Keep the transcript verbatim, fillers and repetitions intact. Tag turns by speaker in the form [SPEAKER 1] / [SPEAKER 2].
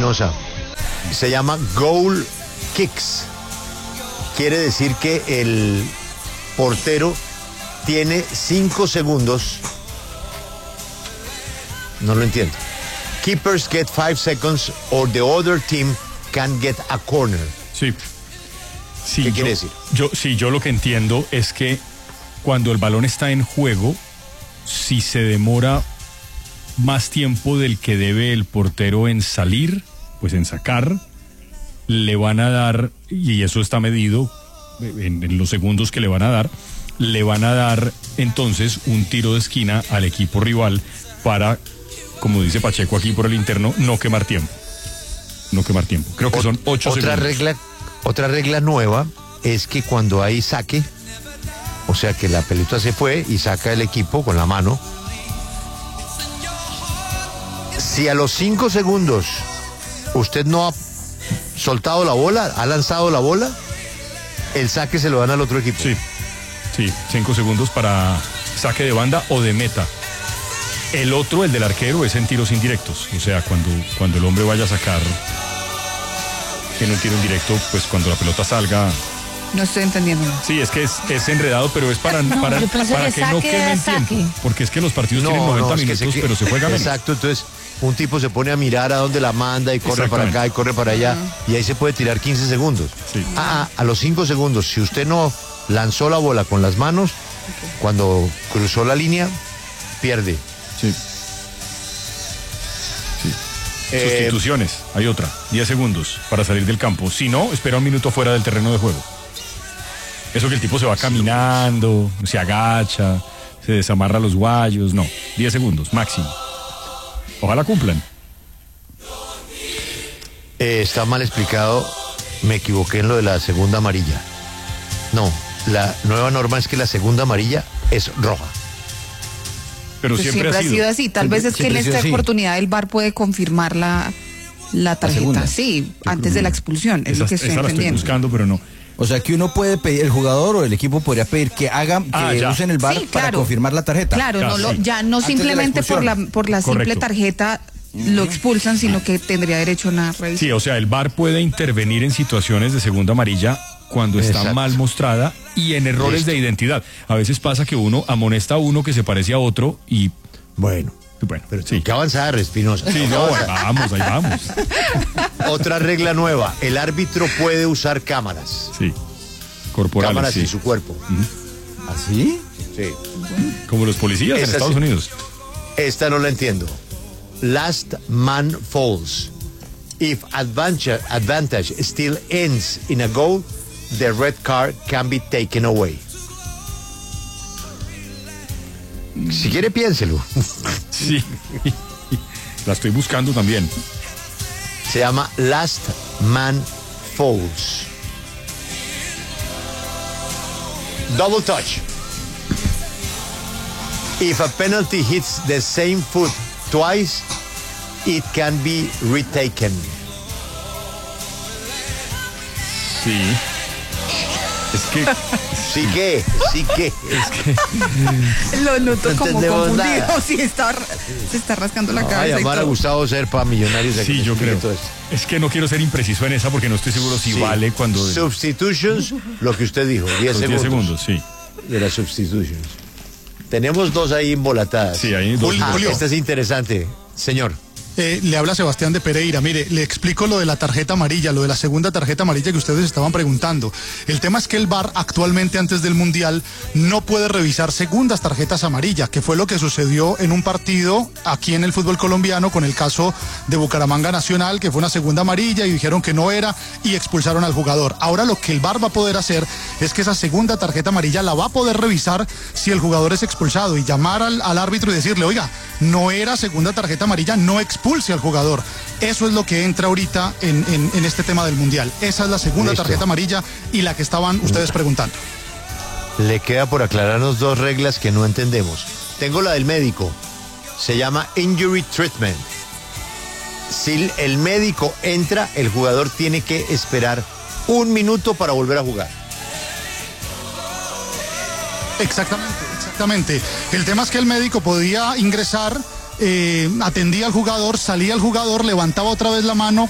[SPEAKER 1] Espinosa. Se llama goal kicks. Quiere decir que el portero tiene cinco segundos. No lo entiendo. Keepers get five seconds or the other team can get a corner.
[SPEAKER 2] Sí. sí
[SPEAKER 1] ¿Qué
[SPEAKER 2] yo,
[SPEAKER 1] quiere decir?
[SPEAKER 2] Yo, sí, yo lo que entiendo es que cuando el balón está en juego, si se demora más tiempo del que debe el portero en salir, pues en sacar, le van a dar, y eso está medido en, en los segundos que le van a dar, le van a dar entonces un tiro de esquina al equipo rival para, como dice Pacheco aquí por el interno, no quemar tiempo. No quemar tiempo. Creo que son ocho
[SPEAKER 1] otra
[SPEAKER 2] segundos.
[SPEAKER 1] Regla, otra regla nueva es que cuando hay saque, o sea que la pelota se fue y saca el equipo con la mano, si a los cinco segundos usted no ha soltado la bola, ha lanzado la bola, el saque se lo dan al otro equipo.
[SPEAKER 2] Sí, sí, cinco segundos para saque de banda o de meta. El otro, el del arquero, es en tiros indirectos. O sea, cuando, cuando el hombre vaya a sacar en un tiro indirecto, pues cuando la pelota salga.
[SPEAKER 3] No estoy entendiendo.
[SPEAKER 2] Sí, es que es, es enredado, pero es para,
[SPEAKER 4] No,
[SPEAKER 2] para,
[SPEAKER 4] yo pensé
[SPEAKER 2] para
[SPEAKER 4] que
[SPEAKER 2] que no
[SPEAKER 4] saque
[SPEAKER 2] quemen
[SPEAKER 4] era
[SPEAKER 2] tiempo.
[SPEAKER 4] saque.
[SPEAKER 2] Porque es que los partidos
[SPEAKER 1] No,
[SPEAKER 2] tienen noventa
[SPEAKER 1] no, es que
[SPEAKER 2] minutos,
[SPEAKER 1] se-
[SPEAKER 2] pero se juega menos.
[SPEAKER 1] Exacto, entonces un tipo se pone a mirar a dónde la manda y corre para acá y corre para allá, y ahí se puede tirar quince segundos.
[SPEAKER 2] Sí.
[SPEAKER 1] Ah, a los cinco segundos, si usted no lanzó la bola con las manos, cuando cruzó la línea, pierde.
[SPEAKER 2] Sí. Sí.
[SPEAKER 1] Eh,
[SPEAKER 2] Sustituciones, hay otra, diez segundos para salir del campo. Si no, espera un minuto fuera del terreno de juego. Eso que el tipo se va caminando, se agacha, se desamarra los guayos, no, diez segundos, máximo. Ojalá cumplan.
[SPEAKER 1] Eh, está mal explicado, me equivoqué en lo de la segunda amarilla. No, la nueva norma es que la segunda amarilla es roja.
[SPEAKER 2] Pero
[SPEAKER 3] Pues
[SPEAKER 2] siempre,
[SPEAKER 3] siempre
[SPEAKER 2] ha sido.
[SPEAKER 3] así. Tal
[SPEAKER 1] Siempre-
[SPEAKER 3] vez es que en
[SPEAKER 1] siempre ha sido
[SPEAKER 3] esta
[SPEAKER 1] así.
[SPEAKER 3] oportunidad el V A R puede confirmar la, la tarjeta.
[SPEAKER 5] segunda.
[SPEAKER 3] Sí, antes de la expulsión. Es
[SPEAKER 2] Esa,
[SPEAKER 3] lo que estoy
[SPEAKER 2] esa la estoy
[SPEAKER 3] entendiendo.
[SPEAKER 2] buscando, pero no.
[SPEAKER 5] O sea que uno puede pedir, el jugador o el equipo podría pedir que hagan, que
[SPEAKER 2] Ah, ya.
[SPEAKER 5] usen el V A R
[SPEAKER 3] Sí,
[SPEAKER 5] para
[SPEAKER 3] claro.
[SPEAKER 5] confirmar la tarjeta.
[SPEAKER 3] Claro,
[SPEAKER 2] Ya,
[SPEAKER 3] no lo,
[SPEAKER 2] sí.
[SPEAKER 3] ya no
[SPEAKER 5] Antes de la
[SPEAKER 3] simplemente por la,
[SPEAKER 5] expulsión.
[SPEAKER 3] por la simple
[SPEAKER 2] Correcto.
[SPEAKER 3] tarjeta lo expulsan, sino que tendría derecho a una revisión.
[SPEAKER 2] Sí, o sea, el V A R puede intervenir en situaciones de segunda amarilla cuando está
[SPEAKER 1] Exacto.
[SPEAKER 2] mal mostrada y en errores
[SPEAKER 1] Listo.
[SPEAKER 2] de identidad. A veces pasa que uno amonesta a uno que se parece a otro y,
[SPEAKER 1] Bueno,
[SPEAKER 2] bueno,
[SPEAKER 1] pero
[SPEAKER 2] sí.
[SPEAKER 1] que avanzar, Espinosa.
[SPEAKER 2] Sí, no, vamos, ahí vamos.
[SPEAKER 1] Otra regla nueva, el árbitro puede usar cámaras.
[SPEAKER 2] Sí, corporales,
[SPEAKER 1] cámaras
[SPEAKER 2] sí.
[SPEAKER 1] en su cuerpo.
[SPEAKER 5] ¿Así?
[SPEAKER 1] Sí.
[SPEAKER 2] Como los policías en
[SPEAKER 1] Esa
[SPEAKER 2] Estados
[SPEAKER 1] sí.
[SPEAKER 2] Unidos.
[SPEAKER 1] Esta no la entiendo. Last man falls. If advantage, advantage still ends in a goal, the red card can be taken away. Si quiere, piénselo.
[SPEAKER 2] Sí. La estoy buscando también.
[SPEAKER 1] Se llama Last Man Falls. Double touch. If a penalty hits the same foot twice, it can be retaken.
[SPEAKER 2] Sí. Es que
[SPEAKER 1] Sí que, sí que.
[SPEAKER 3] Lo noto
[SPEAKER 1] No
[SPEAKER 3] como
[SPEAKER 1] entendemos
[SPEAKER 3] confundido.
[SPEAKER 1] nada.
[SPEAKER 3] Sí, está, se está rascando la
[SPEAKER 1] Ay,
[SPEAKER 3] cabeza. y
[SPEAKER 1] llamar a
[SPEAKER 3] todo.
[SPEAKER 1] Gustavo Serpa, Millonarios. a que
[SPEAKER 2] sí,
[SPEAKER 1] nos
[SPEAKER 2] yo
[SPEAKER 1] explique
[SPEAKER 2] creo.
[SPEAKER 1] todo esto.
[SPEAKER 2] Es que no quiero ser impreciso en esa porque no estoy seguro si
[SPEAKER 1] Sí.
[SPEAKER 2] vale cuando...
[SPEAKER 1] Substitutions, lo que usted dijo, diez
[SPEAKER 2] Los
[SPEAKER 1] segundos.
[SPEAKER 2] diez segundos, sí.
[SPEAKER 1] De las substitutions. Tenemos dos ahí embolatadas.
[SPEAKER 2] Sí, ahí dos.
[SPEAKER 1] Ah,
[SPEAKER 6] Julio.
[SPEAKER 1] esta es interesante. Señor.
[SPEAKER 6] Eh, le habla Sebastián de Pereira. Mire, le explico lo de la tarjeta amarilla, lo de la segunda tarjeta amarilla que ustedes estaban preguntando. El tema es que el V A R actualmente antes del Mundial no puede revisar segundas tarjetas amarillas, que fue lo que sucedió en un partido aquí en el fútbol colombiano con el caso de Bucaramanga Nacional, que fue una segunda amarilla y dijeron que no era y expulsaron al jugador. Ahora lo que el V A R va a poder hacer es que esa segunda tarjeta amarilla la va a poder revisar si el jugador es expulsado y llamar al, al árbitro y decirle, oiga, no era segunda tarjeta amarilla, no expulse al jugador. Eso es lo que entra ahorita en, en, en este tema del Mundial. Esa es la segunda
[SPEAKER 1] Listo.
[SPEAKER 6] tarjeta amarilla y la que estaban ustedes preguntando.
[SPEAKER 1] Le queda por aclararnos dos reglas que no entendemos. Tengo la del médico. Se llama Injury Treatment. Si el médico entra, el jugador tiene que esperar un minuto para volver a jugar.
[SPEAKER 6] Exactamente, exactamente. El tema es que el médico podía ingresar, eh, atendía al jugador, salía el jugador, levantaba otra vez la mano,